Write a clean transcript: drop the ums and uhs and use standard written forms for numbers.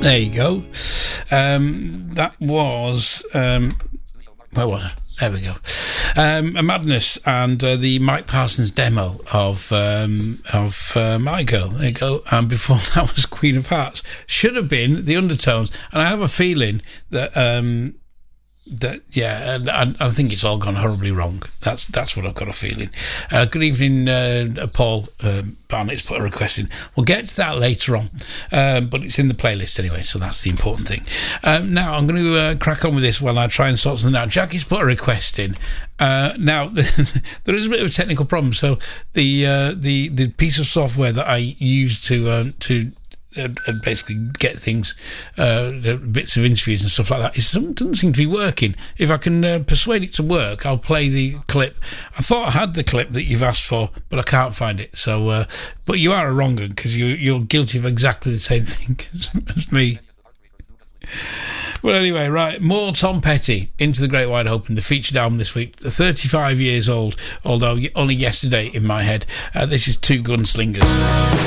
There you go. That was... where was it? There we go. A Madness and the Mike Parsons demo of My Girl. There you go. And before that was Queen of Hearts. Should have been The Undertones. And I have a feeling that... I think it's all gone horribly wrong. That's what I've got a feeling. Good evening, Paul Barnett's put a request in. We'll get to that later on, but it's in the playlist anyway, so that's the important thing. Now I'm going to crack on with this while I try and sort something out. Jackie's put a request in. Now there is a bit of a technical problem. So the piece of software that I use to basically get things, bits of interviews and stuff like that, it doesn't seem to be working. If I can persuade it to work, I'll play the clip. I thought I had the clip that you've asked for, but I can't find it. So, but you are a wrong one, because you're guilty of exactly the same thing as me. Well, anyway, right, more Tom Petty, Into the Great Wide Open, the featured album this week, 35 years old, although only yesterday in my head. This is Two Gunslingers.